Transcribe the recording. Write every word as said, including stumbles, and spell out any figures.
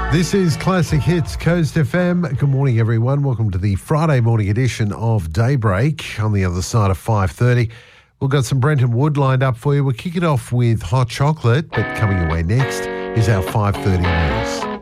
This is Classic Hits, Coast F M. Good morning, everyone. Welcome to the Friday morning edition of Daybreak. On the other side of five thirty, we've got some Brenton Wood lined up for you. We'll kick it off with Hot Chocolate, but coming away next is our five thirty news.